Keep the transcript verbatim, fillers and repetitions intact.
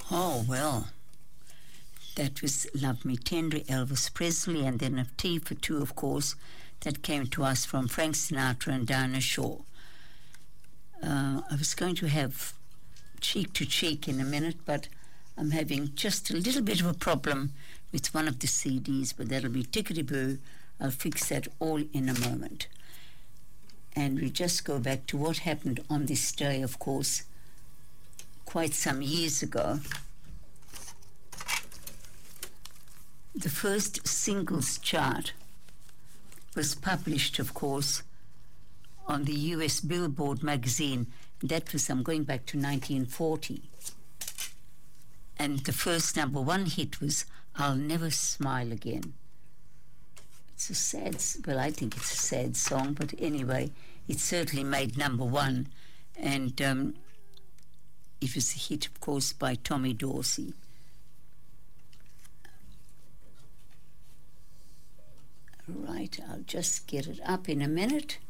Oh, well, that was Love Me Tender, Elvis Presley, and then A Tea for Two, of course, that came to us from Frank Sinatra and Dinah Shore. Uh, I was going to have Cheek to Cheek in a minute, but I'm having just a little bit of a problem with one of the C Ds, but that'll be tickety-boo. I'll fix that all in a moment. And we just go back to what happened on this day, of course, quite some years ago. The first singles chart was published, of course, on the U S Billboard magazine. That was, I'm going back to nineteen forty. And the first number one hit was I'll Never Smile Again. It's a sad, well, I think it's a sad song, but anyway, it certainly made number one. And um, it was a hit, of course, by Tommy Dorsey. Right, I'll just get it up in a minute.